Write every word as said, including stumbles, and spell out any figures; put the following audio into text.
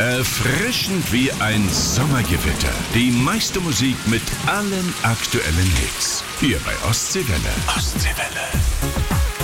Erfrischend wie ein Sommergewitter. Die meiste Musik mit allen aktuellen Hits. Hier bei Ostseewelle. Ostseewelle.